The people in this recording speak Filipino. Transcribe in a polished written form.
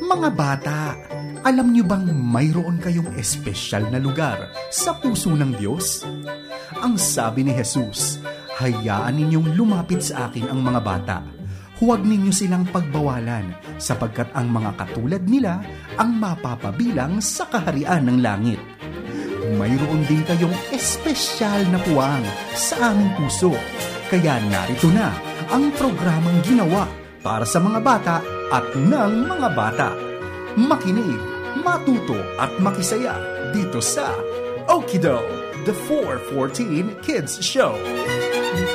Mga bata, alam niyo bang mayroon kayong espesyal na lugar sa puso ng Diyos? Ang sabi ni Jesus, hayaan ninyong lumapit sa akin ang mga bata. Huwag ninyo silang pagbawalan sapagkat ang mga katulad nila ang mapapabilang sa kaharian ng langit. Mayroon din kayong espesyal na puwang sa aming puso. Kaya narito na ang programang ginawa para sa mga bata at ng mga bata. Makinig, matuto at makisaya dito sa Okido, the 414 Kids Show.